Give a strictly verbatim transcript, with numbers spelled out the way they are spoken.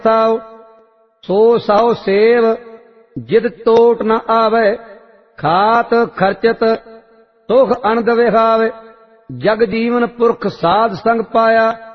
ਸਾਉ ਸੋ ਸਾਉ save ਜਿਦ ਟੋਟ ਨ ਆਵੈ। ਖਾਤ ਖਰਚਤ ਸੁਖ ਅਨੰਦ ਵਿਹਾਵੇ। ਜਗ ਜੀਵਨ ਪੁਰਖ ਸਾਧ ਸੰਗ ਪਾਇਆ।